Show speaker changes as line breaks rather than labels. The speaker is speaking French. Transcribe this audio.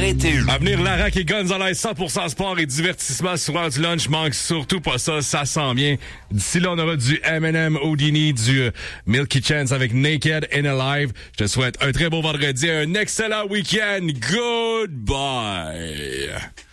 21.
À venir, Larac et Gonzalez, 100% sport et divertissement sur l'heure du lunch. Manque surtout pas ça, ça sent bien. D'ici là, on aura du Eminem, Houdini, du Milky Chance avec Naked and Alive. Je te souhaite un très beau vendredi, un excellent week-end. Goodbye.